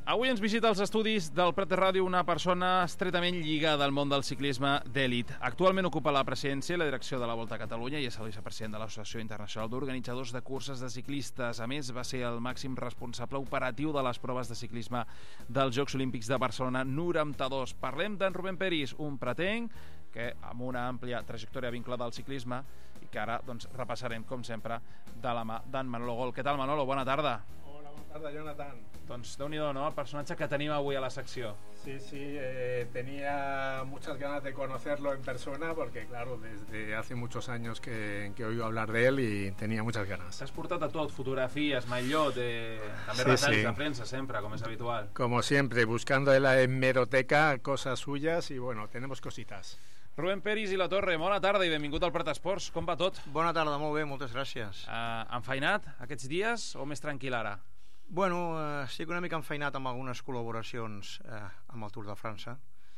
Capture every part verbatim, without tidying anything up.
Avui ens visita als estudis del Prat de Ràdio una persona estretament lligada al món del ciclisme d'èlit. Actualment ocupa la presidència i la direcció de la Volta a Catalunya i és el vicepresident de l'Associació Internacional d'Organitzadors de Curses de Ciclistes. A més, va ser el màxim responsable operatiu de les proves de ciclisme dels Jocs Olímpics de Barcelona noranta-dos. Parlem d'en Rubén Peris, un pratenc que amb una àmplia trajectòria vinculada al ciclisme i que ara doncs, repassarem, com sempre, de la mà d'en Manolo Gol. Què tal, Manolo? Bona tarda. Hola, bona tarda, Jonathan. Doncs déu-n'hi-do, ¿no? El personatge que tenim avui a la secció. Sí, sí, eh, tenía muchas ganas de conocerlo en persona porque, claro, desde hace muchos años que, que oigo hablar de él y tenía muchas ganas. T'has portat a tot, fotografies, maillot, eh, també Sí, retalls sí. de premsa, sempre, com és habitual. Como siempre, buscando en la hemeroteca cosas suyas y, bueno, tenemos cositas. Rubén Peris i la Torre, bona tarda i benvingut al Prat Esports. Com va tot? Bona tarda, molt bé, moltes gràcies. Uh, enfeinat aquests dies o més tranquil ara? Bueno, eh, estic una mica enfeinat amb algunes col·laboracions eh, amb el Tour de França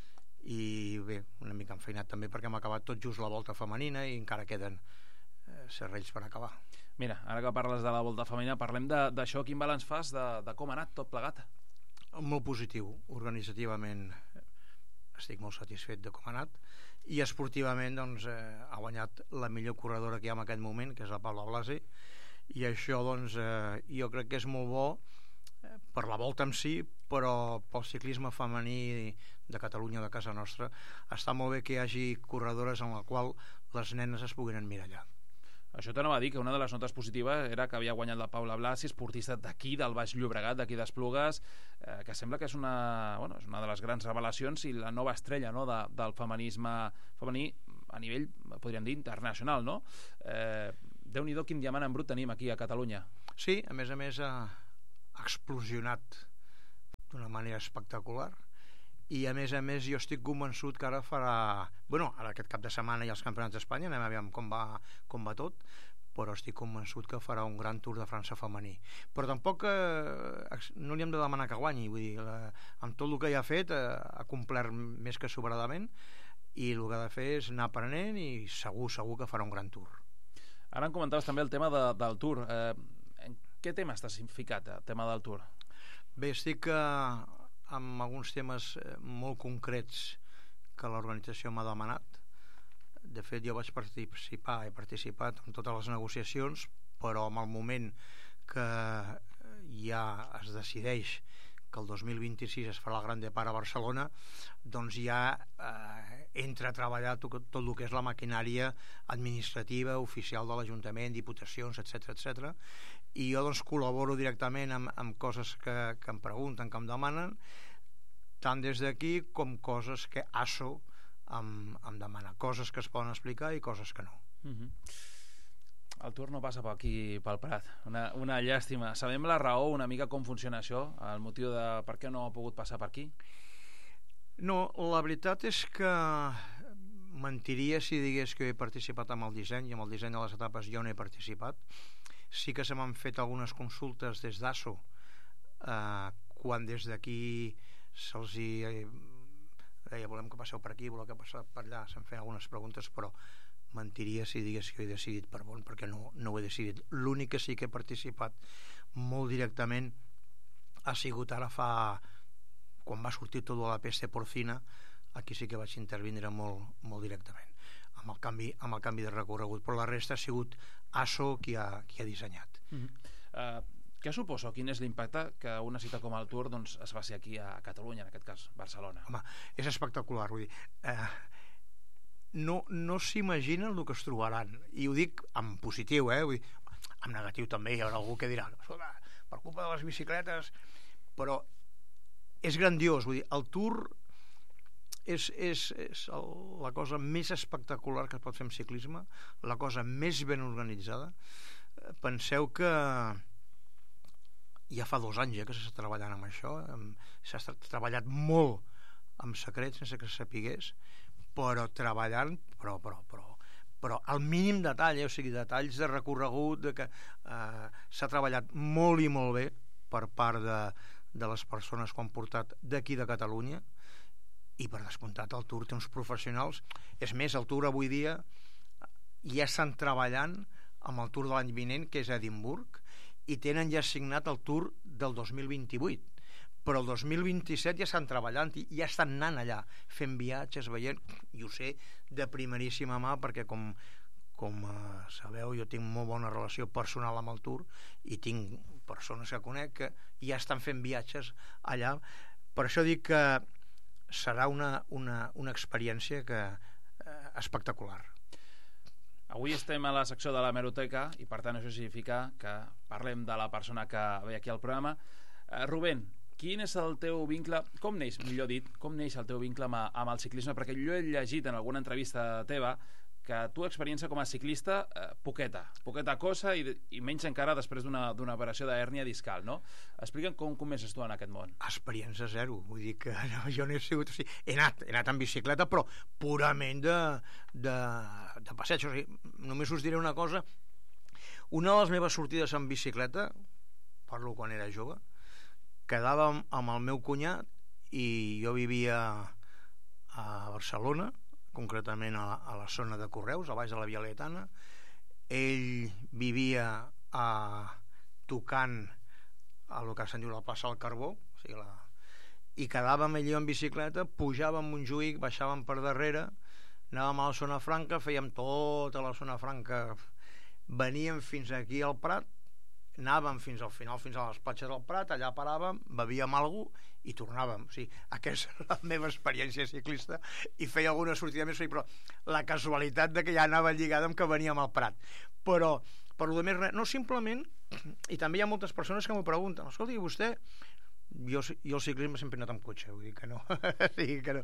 i bé, una mica enfeinat també perquè hem acabat tot just la volta femenina i encara queden eh, serrells per acabar. Mira, ara que parles de la Volta femenina, parlem de- d'això. Quin balanç fas de, de com ha anat tot plegat? Molt positiu, organitzativament eh, estic molt satisfet de com ha anat i esportivament doncs, eh, ha guanyat la millor corredora que hi ha en aquest moment, que és la Paula Blasi, i això doncs, eh, jo crec que és molt bo eh, per la volta en si, però pel ciclisme femení de Catalunya, de casa nostra, està molt bé que hi hagi corredores en la qual les nenes es puguin emmirallar. Això t'anava a dir que una de les notes positives era que havia guanyat la Paula Blasi, esportista d'aquí, del Baix Llobregat, d'aquí d'Esplugues, eh, que sembla que és una, bueno, és una de les grans revelacions i la nova estrella, no?, de, del feminisme femení a nivell, podríem dir, internacional, no? Eh, Déu-n'hi-do quin diamant en brut tenim aquí a Catalunya. Sí, a més a més ha explosionat d'una manera espectacular i a més a més jo estic convençut que ara farà, bueno, ara aquest cap de setmana hi ha els campionats d'Espanya, anem a veure com va, com va tot, però estic convençut que farà un gran Tour de França femení. Però tampoc eh, no li hem de demanar que guanyi, vull dir, la, amb tot el que ja ha fet eh, ha complert més que sobradament i el que ha de fer és anar aprenent i segur, segur que farà un gran Tour. Ara em comentaves també el tema de, del Tour. Eh, en què tema estàs ficat, el tema del Tour? Bé, estic eh, amb alguns temes eh, molt concrets que l'organització m'ha demanat. De fet, jo vaig participar, he participat en totes les negociacions, però en el moment que ja es decideix que el dos mil vint-i-sis es farà el Gran Depart a Barcelona, doncs ja eh, entra a treballar tot, tot el que és la maquinària administrativa, oficial de l'Ajuntament, diputacions, etcètera, etcètera. I jo doncs col·laboro directament amb, amb coses que, que em pregunten, que em demanen, tant des d'aquí com coses que A S O em, em demana, coses que es poden explicar i coses que no. Uh-huh. El Tour no passa per aquí, pel Prat. Una, una llàstima. Sabem la raó, una mica com funciona això, el motiu de per què no ha pogut passar per aquí? No, la veritat és que mentiria si digués que he participat amb el disseny, i amb el disseny de les etapes jo no he participat. Sí que se m'han fet algunes consultes des d'A S O, eh, quan des d'aquí se'ls hi eh, deia volem que passeu per aquí, volem que passeu per allà, se'm feien algunes preguntes, però mentiria si digués que he decidit per bon, perquè no, no ho he decidit. L'únic que sí que he participat molt directament ha sigut ara fa, quan va sortir tot de la peste porcina, aquí sí que vaig intervindre molt, molt directament amb el, canvi, amb el canvi de recorregut, però la resta ha sigut A S O qui ha, qui ha dissenyat. Uh-huh. uh, Què suposa, quin és l'impacte que una cita com el Tour doncs, es faci aquí a Catalunya, en aquest cas Barcelona? Home, és espectacular, vull dir, eh, no, no s'imaginen el que es trobaran, i ho dic en positiu, eh? Vull dir, en negatiu també hi haurà algú que dirà escolta, per culpa de les bicicletes, però és grandiós, vull dir, el Tour és, és, és el, la cosa més espectacular que es pot fer en ciclisme, la cosa més ben organitzada. Penseu que ja fa dos anys ja que s'està treballant amb això, s'ha treballat molt en secret sense que se sapigués, però treballant però, però, però, però al mínim detall, eh? O sigui, detalls de recorregut de que eh, s'ha treballat molt i molt bé per part de, de les persones que ho han portat d'aquí de Catalunya, i per descomptat el Tour té uns professionals. És més, el Tour avui dia ja estan treballant amb el Tour de l'any vinent, que és a Edimburg, i tenen ja signat el Tour del dos mil vint-i-vuit, però el dos mil vint-i-set ja estan treballant i ja estan anant allà, fent viatges, veient, i ho sé de primeríssima mà, perquè com, com eh, sabeu, jo tinc molt bona relació personal amb el Tour i tinc persones que conec que ja estan fent viatges allà. Per això dic que serà una, una, una experiència que, eh, espectacular. Avui estem a la secció de l'hemeroteca i per tant això significa que parlem de la persona que ve aquí al programa. eh, Rubén, quin és el teu vincle, com neix, millor dit, com neix el teu vincle amb, amb el ciclisme? Perquè jo he llegit en alguna entrevista teva que tu experiència com a ciclista eh, poqueta, poqueta cosa i, i menys encara després d'una operació d'hèrnia discal, no? Explica'm com comences tu en aquest món. Experiència zero, vull dir que no, jo no he sigut... O sigui, he, anat, he anat en bicicleta, però purament de, de, de passeig. O sigui, només us diré una cosa. Una de les meves sortides en bicicleta, parlo quan era jove, quedava amb, amb el meu cunyat i jo vivia a Barcelona, concretament a la, a la zona de Correus, a baix de la Via Laietana. Ell vivia a, tocant a lo que se'n diu la plaça del Carbó, o sigui, la... i quedàvem allà en bicicleta, pujàvem a Montjuïc, baixàvem per darrere, anàvem a la zona franca, fèiem tota la zona franca, veníem fins aquí al Prat, anàvem fins al final, fins a les platges del Prat, allà paràvem, bevíem alguna cosa i tornàvem. O sigui, aquesta és la meva experiència ciclista, i feia alguna sortida més, però la casualitat de que ja anava lligada amb que veníem al Prat. Però, per lo de més res, no simplement, i també hi ha moltes persones que m'ho pregunten, escolti, vostè, jo, jo el ciclisme sempre he anat amb cotxe, vull dir que no, sí, que no.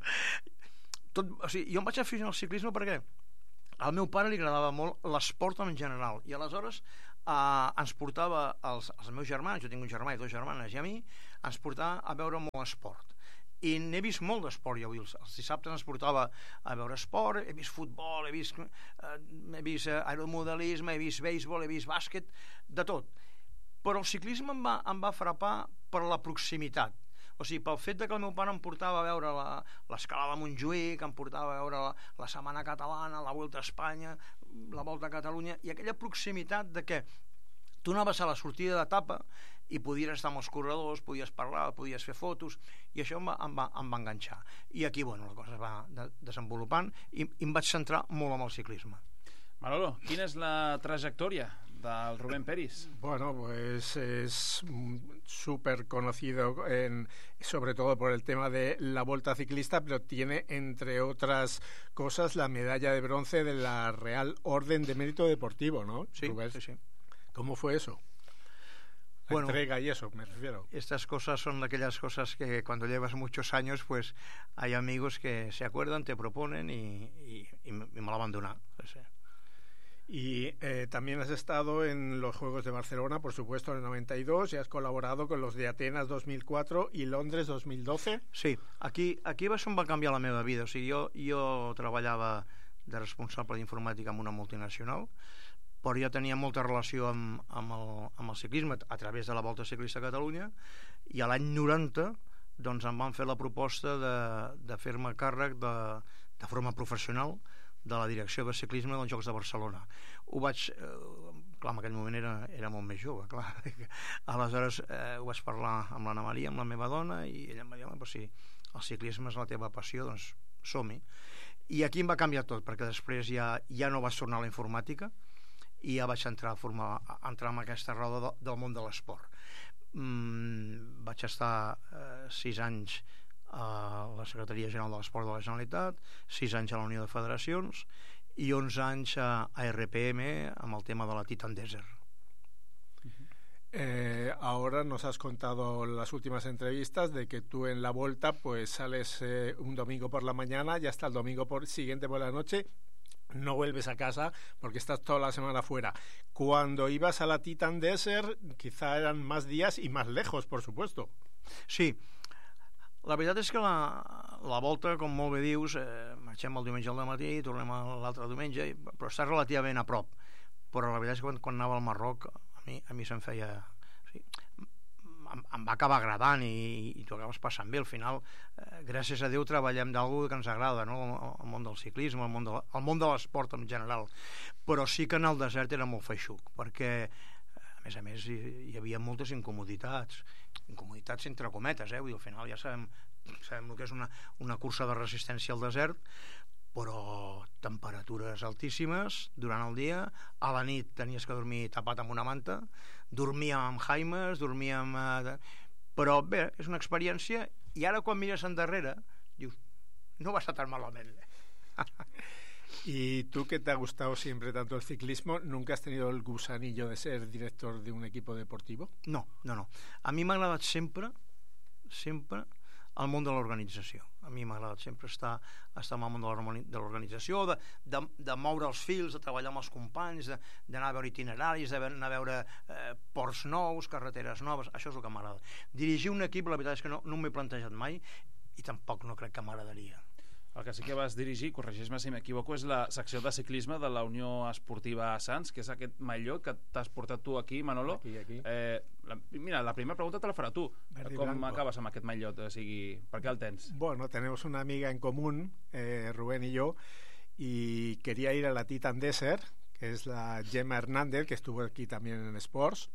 Tot, o sigui, jo em vaig aficionar al ciclisme perquè al meu pare li agradava molt l'esport en general, i aleshores Uh, ens portava els, els meus germans, jo tinc un germà i dues germanes, i a mi ens portava a veure molt esport, i n'he vist molt d'esport. Jo, els, els dissabtes ens portava a veure esport, he vist futbol, he vist, uh, he vist uh, aeromodelisme, he vist béisbol, he vist bàsquet, de tot. Però el ciclisme em va, em va frapar per la proximitat. O sigui, pel fet de que el meu pare em portava a veure l'escalada a Montjuïc, em portava a veure la, la Setmana Catalana, la Volta a Espanya, la Volta a Catalunya, i aquella proximitat de que tu anaves a la sortida d'etapa i podies estar amb els corredors, podies parlar, podies fer fotos, i això em va, em va, em va enganxar. I aquí, bueno, la cosa es va de, desenvolupant i, i em vaig centrar molt en el ciclisme. Manolo, quina és la trajectòria del Rubén Peris? Bueno, pues es súper conocido en, sobre todo por el tema de la Volta Ciclista, pero tiene, entre otras cosas, la medalla de bronce de la Real Orden de Mérito Deportivo, ¿no? Sí, sí, sí. ¿Cómo fue eso? La bueno, entrega y eso, me refiero. Estas cosas son aquellas cosas que cuando llevas muchos años, pues hay amigos que se acuerdan, te proponen y, y, y me lo abandonan. O sea. Y eh, también has estado en los Juegos de Barcelona, por supuesto, en el noventa y dos, y has colaborado con los de Atenas dos mil cuatro y Londres dos mil doce. Sí, aquí, aquí va ser on va canviar la meva vida. O sigui, jo, jo treballava de responsable d'informàtica en una multinacional, però jo tenia molta relació amb, amb, el, amb el ciclisme a través de la Volta Ciclista a Catalunya, i a l'any noranta doncs, em van fer la proposta de, de fer-me càrrec de, de forma professional de la direcció de ciclisme dels Jocs de Barcelona. Ho vaig... Eh, clar, en aquell moment era, era molt més jove, clar. Aleshores eh, ho vaig parlar amb l'Anna Maria, amb la meva dona, i ella em va dir, però si el ciclisme és la teva passió, doncs som-hi. I aquí em va canviar tot, perquè després ja, ja no vaig tornar a la informàtica i ja vaig entrar a, formar, a entrar en aquesta roda de, del món de l'esport. Mm, vaig estar eh, sis anys a la Secretaria General de l'Esport de la Generalitat, sis anys a la Unió de Federacions i onze anys a, a R P M amb el tema de la Titan Desert. Eh, ahora nos has contado en las últimas entrevistas de que tú en la Volta pues sales eh, un domingo por la mañana y hasta el domingo por, siguiente por la noche no vuelves a casa porque estás toda la semana fuera. Cuando ibas a la Titan Desert quizá eran más días y más lejos, por supuesto. Sí, la veritat és que la, la Volta, com molt bé dius, eh, marxem el diumenge al matí, tornem l'altre diumenge, però està relativament a prop. Però la veritat és que quan, quan anava al Marroc a mi, a mi se'm feia... O sigui, em, em va acabar agradant i, i t'ho acabes passant bé. Al final, eh, gràcies a Déu, treballem d'alguna que ens agrada, no? El món del ciclisme, el món de, el món de l'esport en general. Però sí que en el desert era molt feixuc, perquè a més a més hi, hi havia moltes incomoditats, incomoditats entre cometes, eh? Vull dir, al final ja sabem, sabem el que és una, una cursa de resistència al desert, però temperatures altíssimes durant el dia, a la nit tenies que dormir tapat amb una manta, dormíem amb jaimes, dormíem... Eh, però bé, és una experiència, i ara quan mires endarrere dius, no va estar tan malament. Y tú, que te ha gustado siempre tanto el ciclismo, ¿nunca has tenido el gusanillo de ser director de un equipo deportivo? No, no, no. A mi m'ha agradat sempre, sempre, al món de l'organització. A mi m'ha agradat sempre estar, estar en el món de l'organització, de, de, de moure els fils, de treballar amb els companys, d'anar a veure itineraris, d'anar a veure eh, ports nous, carreteres noves, això és el que m'agrada. Dirigir un equip, la veritat és que no, no m'he plantejat mai, i tampoc no crec que m'agradaria. El que sí que vas dirigir, corregeix-me si m'equivoco, és la secció de ciclisme de la Unió Esportiva Sants, que és aquest mallot que t'has portat tu aquí, Manolo. Aquí, aquí. Eh, la, mira, la primera pregunta te la farà tu. Verde y Com blanco. acabes amb aquest mallot? O sigui, per què el tens? Bueno, tenemos una amiga en común, eh, Rubén y yo, y quería ir a la Titan Desert, que es la Gemma Hernández, que estuvo aquí también en Sports.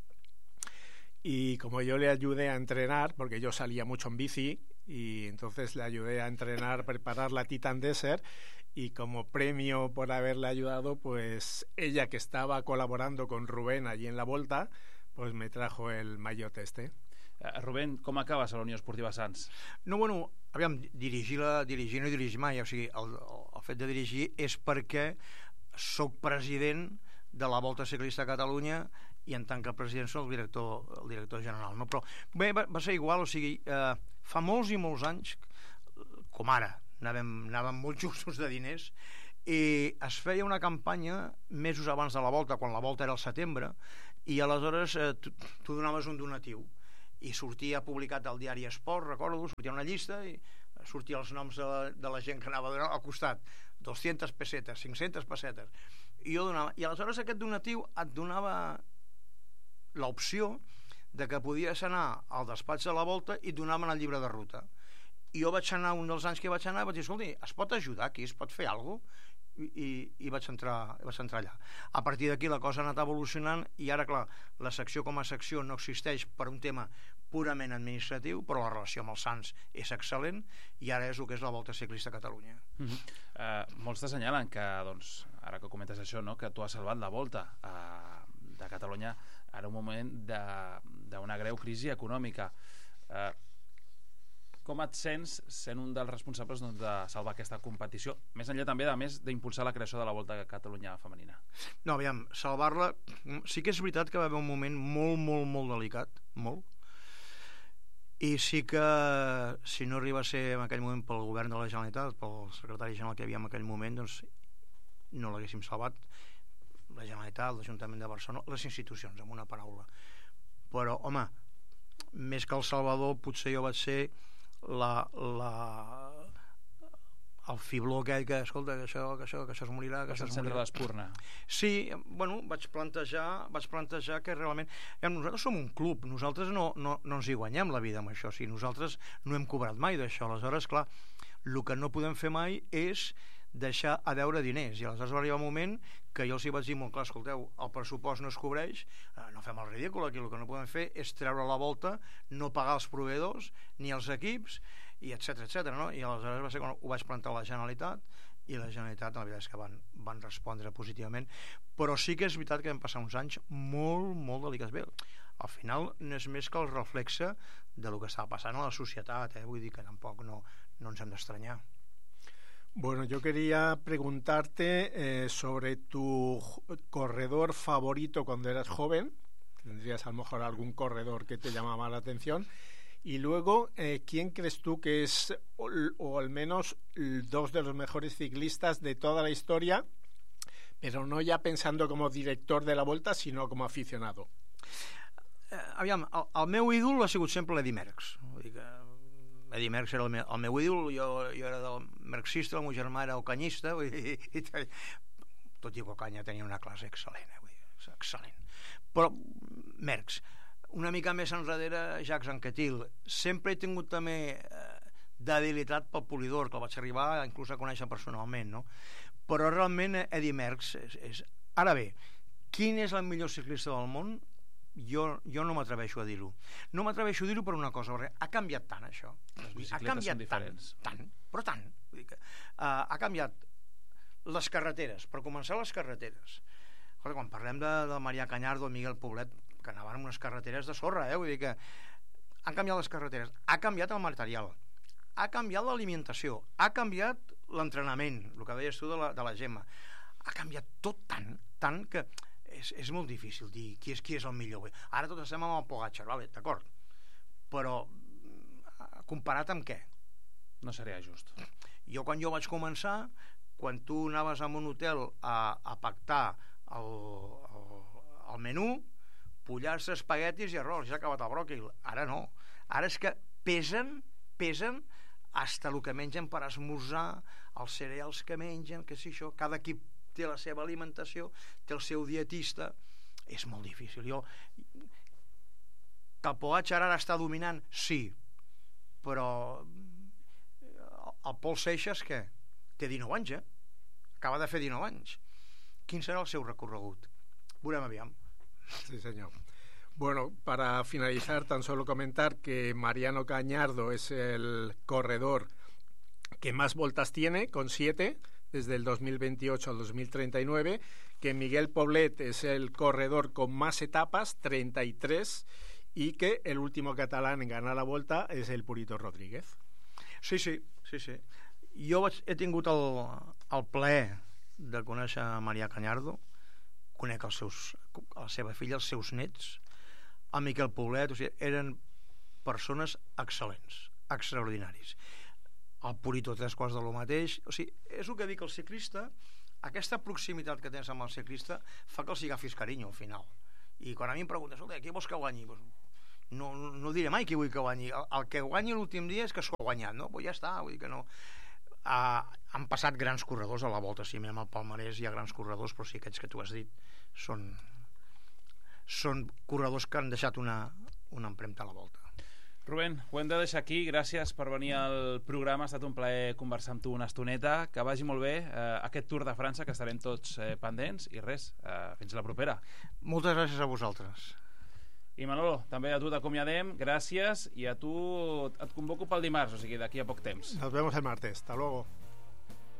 Y como yo le ayudé a entrenar, porque yo salía mucho en bici, y entonces le ayudé a entrenar, a preparar la Titan Desert, y como premio por haberle ayudado, pues ella, que estaba colaborando con Rubén allí en la Volta, pues me trajo el maillot este. Uh, Rubén, com acabes a la Unió Esportiva Sants? No, bueno, aviam, dirigir, la, dirigir no he dirigit mai, o sigui, el, el fet de dirigir és perquè soc president de la Volta Ciclista a Catalunya, i en tant que president soc el director, el director general, no? Però bé, va, va ser igual, o sigui, eh, fa molts i molts anys, com ara, anàvem, anàvem molt justos de diners, i es feia una campanya mesos abans de la Volta, quan la Volta era al setembre, i aleshores eh, tu, tu donaves un donatiu, i sortia publicat al diari Esport, recordo, sortia una llista, i sortia els noms de la, de la gent que anava a donar al costat, dues-centes pessetes, cinc-centes pessetes, i jo donava, i aleshores aquest donatiu et donava l'opció de que podies anar al despatx de la Volta i donar-me el llibre de ruta. I jo vaig anar, un dels anys que vaig anar, vaig dir, escolti, es pot ajudar aquí, es pot fer alguna cosa? I, i, i vaig, entrar, vaig entrar allà. A partir d'aquí la cosa ha anat evolucionant, i ara, clar, la secció com a secció no existeix per un tema purament administratiu, però la relació amb els Sants és excel·lent, i ara és el que és la Volta Ciclista a Catalunya. Uh -huh. uh, molts t'assenyalen que, doncs, ara que comentes això, no?, que tu has salvat la Volta uh, de Catalunya en un moment d'una greu crisi econòmica. Eh, com et sents sent un dels responsables, doncs, de salvar aquesta competició, més enllà també, a més, d'impulsar la creació de la Volta a Catalunya femenina? No, aviam, salvar-la... Sí que és veritat que va haver un moment molt, molt, molt delicat, molt, i sí que, si no arriba a ser en aquell moment pel govern de la Generalitat, pel secretari general que hi havia en aquell moment, doncs no l'haguéssim salvat, la Generalitat, l'Ajuntament de Barcelona, les institucions, amb una paraula. Però, home, més que el Salvador, potser jo vaig ser la, la, el fibló aquell que, escolta, que això, que això, que això es morirà, que Vas això es encendre morirà. l'espurna. Sí, bueno, vaig plantejar, vaig plantejar que realment... Ja, nosaltres som un club, nosaltres no, no, no ens hi guanyem la vida amb això, o sigui, nosaltres no hem cobrat mai d'això, aleshores, clar, el que no podem fer mai és deixar a deure diners, i aleshores va arribar un moment que jo els hi vaig dir molt clar, escolteu, el pressupost no es cobreix, eh, no fem el ridícul aquí, el que no podem fer és treure la Volta, no pagar els proveïdors ni els equips, i etcètera, etcètera, no? I aleshores va ser quan ho vaig plantar a la Generalitat, i la Generalitat, la veritat és que van, van respondre positivament, però sí que és veritat que vam passar uns anys molt, molt delicats. Bé, al final no és més que el reflexe de lo que estava passant a la societat, eh? Vull dir que tampoc no, no ens hem d'estranyar. Bueno, yo quería preguntarte eh, sobre tu corredor favorito cuando eras joven. Tendrías a lo mejor algún corredor que te llamaba la atención. Y luego, eh, ¿quién crees tú que es, o, o al menos, dos de los mejores ciclistas de toda la historia, pero no ya pensando como director de la Volta, sino como aficionado? Eh, aviam, el, el meu ídol ha sigut sempre l'Eddy Merckx. Vull dir que Eddy Merckx era el meu, el meu ídol, jo, jo era del marxista, el meu germà era ocanyista, vull dir, i, i, tot i que Ocanya tenia una classe excel·lent, eh, vull dir, excel·lent. Però Merckx, una mica més enrere, Jacques Anquetil. Sempre he tingut també eh, debilitat pel Polidor, que el vaig arribar inclús a conèixer personalment, no? Però realment Eddy Merckx és, és... Ara bé, quin és el millor ciclista del món? jo, jo no m'atreveixo a dir-ho. No m'atreveixo a dir-ho per una cosa, perquè ha canviat tant, això. Les Ha bicicletes canviat són diferents. tant, tant, però tant. Vull dir que, uh, ha canviat les carreteres, per començar les carreteres. Escolta, quan parlem de, de Marià Cañardo o Miguel Poblet, que anaven en unes carreteres de sorra, eh? Vull dir que han canviat les carreteres, ha canviat el material, ha canviat l'alimentació, ha canviat l'entrenament, el que deies tu de la, de la Gemma, ha canviat tot tant, tant que és, és molt difícil dir qui és, qui és el millor. Ara tot estem amb el Pogačar, vale, d'acord, però comparat amb què? No seria just. Jo quan jo vaig començar, quan tu anaves a un hotel a, a pactar el, el, el menú, pollastre, espaguetis i arròs, i s'ha acabat el bròquil. Ara no, ara és que pesen pesen hasta el que mengen per esmorzar, els cereals que mengen, que si això, cada equip té la seva alimentació, té el seu dietista, és molt difícil. Jo, que el Pogačar ara està dominant, sí, però el Pol Seixas, què? Té dinou anys, eh? Acaba de fer dinou anys. Quin serà el seu recorregut? Veurem aviam. Sí, señor. Bueno, para finalizar, tan solo comentar que Mariano Cañardo es el corredor que más vueltas tiene, con siete, desde el dos mil veintiocho al dos mil treinta y nueve, que Miguel Poblet es el corredor con más etapas, treinta y tres, y que el último catalán en ganar la Volta es el Purito Rodríguez. Sí, sí, sí, sí. Jo vaig, he tingut el, el plaer de conèixer Marià Cañardo, conec els seus, la seva filla, els seus nets, el Miquel Poblet, o sigui, eren persones excel·lents, extraordinaris. El Purito tres quarts de lo mateix. O sigui, és el que dic, el ciclista, aquesta proximitat que tens amb el ciclista fa que els hi agafis carinyo al final. I quan a mi em preguntes, qui vols que guanyi? Pues no, no diré mai qui vull que guanyi. El, el que guanyi l'últim dia és que s'ho ha guanyat, no? Pues ja està, vull dir que no. Uh, han passat grans corredors a la Volta, si mirem el palmarès hi ha grans corredors, però sí, aquests que tu has dit són, són corredors que han deixat una, una empremta a la Volta. Rubén, ho hem de deixar aquí. Gràcies per venir al programa. Ha estat un plaer conversar amb tu una estoneta. Que vagi molt bé eh, aquest Tour de França, que estarem tots eh, pendents. I res, eh, fins la propera. Moltes gràcies a vosaltres. I Manolo, també a tu t'acomiadem. Gràcies. I a tu et convoco pel dimarts, o sigui, d'aquí a poc temps. Nos vemos el martes. Hasta luego.